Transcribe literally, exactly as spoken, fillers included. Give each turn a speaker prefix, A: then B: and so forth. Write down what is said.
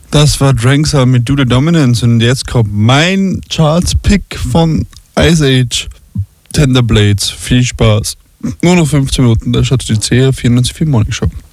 A: Das war Drangsal mit Do the Dominance und jetzt kommt mein Charts-Pick von Ice Age, Tender Blades. Viel Spaß. Nur noch fünfzehn Minuten, da schaut die C R vierundneunzig Morning Show.